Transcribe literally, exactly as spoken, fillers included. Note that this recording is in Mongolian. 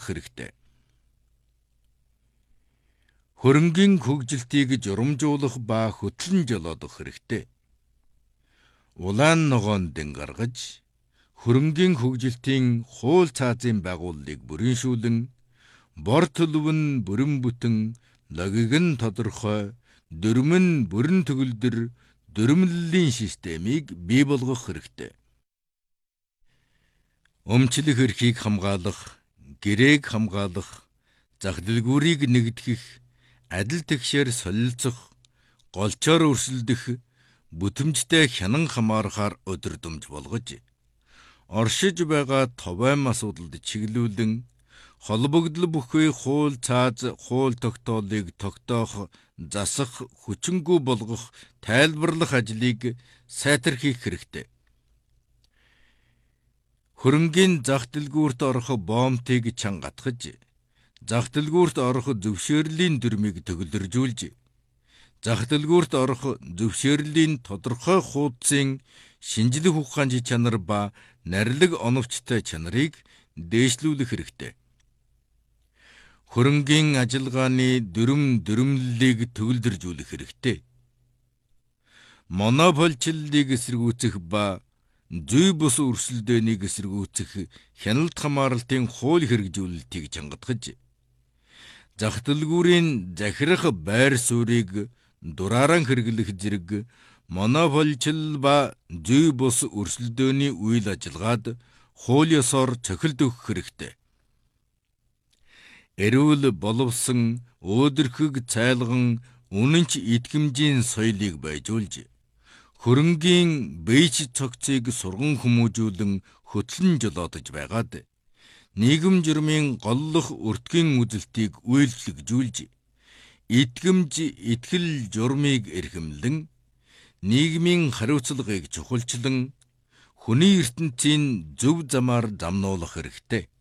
хэрэгтэй. Хөрөнгийн хөгжилтийг журамжуулах ба хөтлөн жолоодох хэрэгтэй. Улаан ногоон дэн гаргаж, хөрөнгийн хөгжилтийн хууль цаазын байгууллагыг бүрэншүүлэн, бор төлөв нь бүрэн бүтэн, логик нь тодорхой, дүрм нь бүрэн төгөлдөр дүрмлэлийн системийг бий болгох хэрэгтэй. Өмчлөх эрхийг хамгаалах, гэрээг хамгаалах, зах дэлгүүрийг нэгтгэх, адил тэгшээр солилцох, голчоор өрсөлдөх, бүтэмжтэй хянан хамаарахаар өдөрдөмж болгож, оршиж байгаа товайм асуудалд чиглүүлэн, холбогдол бүхий хууль цааз хууль тогтоолыг тогтоох, засах, хүчингүй болгох, тайлбарлах ажлыг сайтархих хэрэгтэй. Хөрөнгийн зах дэлгүүрт орох боомтыг чангатгаж, зах дэлгүүрт орох зөвшөөрлийн дүрмийг төгөлдржүүлж, зах дэлгүүрт орох зөвшөөрлийн тодорхой хуудсын шинжлэх ухааны чанар ба нарилэг оновчтой чанарыг дээшлүүлэх хэрэгтэй. Хөрөнгийн ажиллагааны дүрм дүрмлэлийг төгөлдржүүлэх хэрэгтэй. Монополчлалыг эсэргүүцэх ба зүй бус өрсөлдөөнийг эсэргүүцэх хяналт хамааралтын хууль хэрэгжүүлэлтийг чангатгаж, зах дэлгүүрийн захирах байр суурийг дурааран хэрэглэх зэрэг монополчлал ба зүй бус өрсөлдөөний үйл ажиллагаад хууль ёсоор цохилт өгөх хэрэгтэй. Эрүүл боловсон, өөдрөхөг цайлган, үнэнч итгэмжийн соёлыг байжуулж, хөрөнгийн бэйж цогцыг сурган хүмүүжүүлэн хөтлөн жолоодож байгаад, нийгэм журмын голлох өртгийн үзэлтийг үйлчлэгжүүлж, итгэмж, итгэл журмыг эрхэмлэн, нийгмийн хариуцлагыг чухалчлан, хүний ертөнцийн зөв замаар замнуулах хэрэгтэй.